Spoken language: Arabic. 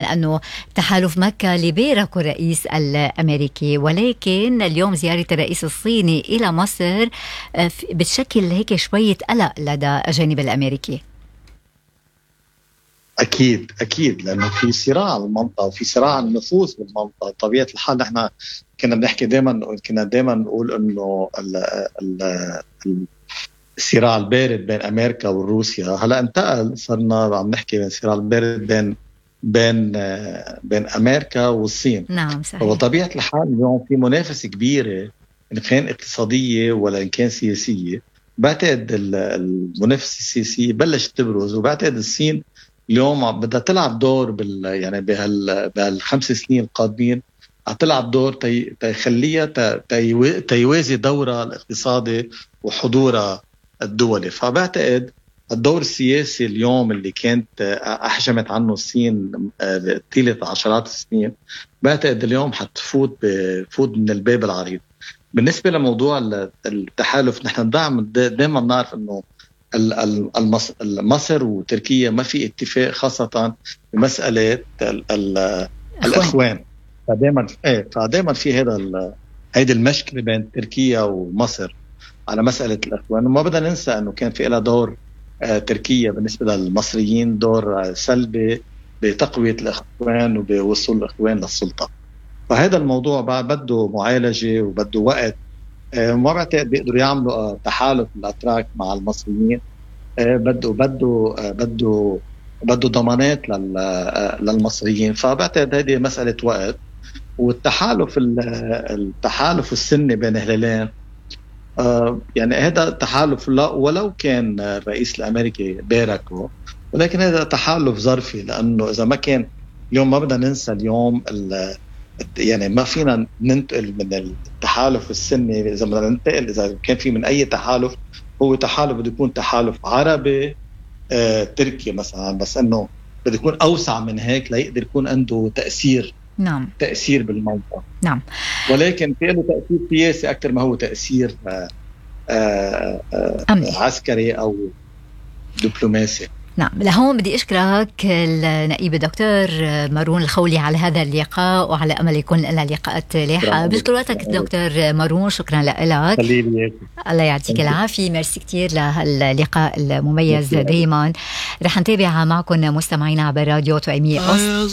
أنه تحالف مكة اللي باركه الرئيس الأمريكي، ولكن اليوم زيارة الرئيس الصيني إلى مصر بتشكل هيك شوية قلق لدى الجانب الأمريكي. أكيد لأنه في صراع بالمنطقة وفي صراع النفوذ بالمنطقة. طبيعة الحال نحن كنا دائما نقول إنه الصراع البارد بين أمريكا وروسيا هلا انتقل، صرنا عم نحكي عن الصراع البارد بين أمريكا والصين. نعم صحيح. وطبيعة الحال اليوم في منافسة كبيرة إن كان اقتصادية ولا إن كان سياسية. بعتقد المنافسة السياسية بلشت تبرز، وبعتقد الصين اليوم بدها تلعب دور يعني بهال5 سنين القادمين هتلعب دور تيخليها تيوازي دورها الاقتصادي وحضورها الدولي. فبعتقد الدور السياسي اليوم اللي كانت أحجمت عنه الصين طيلة عشرات السنين، بعتقد اليوم حتفوت من الباب العريض. بالنسبة لموضوع التحالف، نحن دائما نعرف أنه مصر وتركيا ما في اتفاق، خاصة بمسألة الأخوان. فدائما في هيدا المشكلة بين تركيا ومصر على مسألة الأخوان. وما بدنا ننسى أنه كان في لها دور تركيا بالنسبة للمصريين دور سلبي بتقوية الأخوان وبوصول الأخوان للسلطة. فهذا الموضوع بده معالجة وبده وقت. ما بعتقد بيقدروا يعملوا تحالف الأتراك مع المصريين. بده ضمانات للمصريين. فبعتقد هذه مسألة وقت. والتحالف السني بين هلالين، يعني هذا تحالف ولو كان الرئيس الأمريكي باركه، ولكن هذا تحالف ظرفي. لأنه إذا ما كان اليوم، ما بدنا ننسى اليوم يعني ما فينا ننتقل من التحالف السني. إذا بدنا ننتقل، إذا كان في من أي تحالف، هو تحالف بده يكون تحالف عربي تركيا مثلا، بس أنه بده يكون أوسع من هيك ليقدر يكون عنده تأثير. نعم. تأثير بالمنطقة. نعم. ولكن في له تأثير سياسي أكثر ما هو تأثير عسكري أو دبلوماسي. نعم. لهون بدي أشكرك النائب الدكتور مارون الخولي على هذا اللقاء، وعلى أمل يكون لنا لقاءات لاحقة. بشكر وقتك دكتور مارون، شكرا لك. الله يعطيك العافية. ميرسي كتير لهاللقاء المميز. دايما رح نتابع معكم مستمعينا عبر راديو توأمية.